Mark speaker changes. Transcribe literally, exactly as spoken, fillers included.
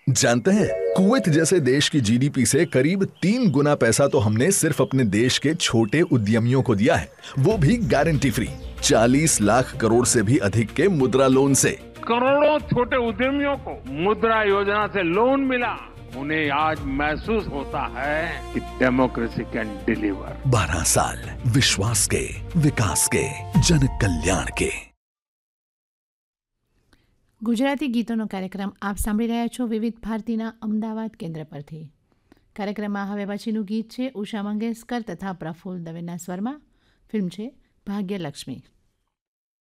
Speaker 1: जानते हैं, कुवैत जैसे देश की जीडीपी से करीब तीन गुना पैसा तो हमने सिर्फ अपने देश के छोटे उद्यमियों को दिया है, वो भी गारंटी फ्री। चालीस लाख करोड़ से भी अधिक के मुद्रा लोन से।
Speaker 2: करोड़ों छोटे उद्यमियों को मुद्रा योजना से लोन मिला। उन्हें आज महसूस होता है कि डेमोक्रेसी कैन डिलीवर।
Speaker 1: बारह साल विश्वास के, विकास के, जन कल्याण के।
Speaker 3: ગુજરાતી ગીતોનો કાર્યક્રમ આપ સાંભળી રહ્યા છો વિવિધ ભારતીના અમદાવાદ કેન્દ્ર પરથી. કાર્યક્રમમાં હવે પછીનું ગીત છે ઉષા મંગેશકર તથા પ્રફુલ્લ દવેના સ્વરમાં. ફિલ્મ છે ભાગ્યલક્ષ્મી.